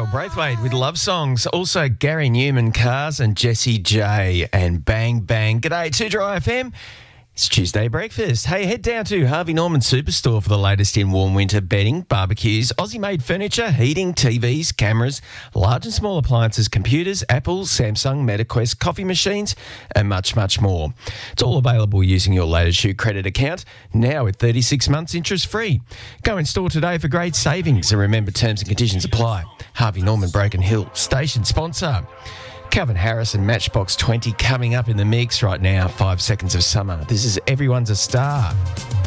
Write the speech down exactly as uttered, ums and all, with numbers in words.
Braithwaite with Love Songs. Also Gary Newman, Cars, and Jessie J and Bang Bang. G'day, two Dry F M. It's Tuesday breakfast. Hey, head down to Harvey Norman Superstore for the latest in warm winter bedding, barbecues, Aussie-made furniture, heating, T Vs, cameras, large and small appliances, computers, Apple, Samsung, MetaQuest, coffee machines, and much, much more. It's all available using your latest shoe credit account, now with thirty-six months interest-free. Go in store today for great savings, and remember, terms and conditions apply. Harvey Norman, Broken Hill, station sponsor. Calvin Harris and Matchbox twenty coming up in the mix right now. Five Seconds of Summer. This is Everyone's a Star.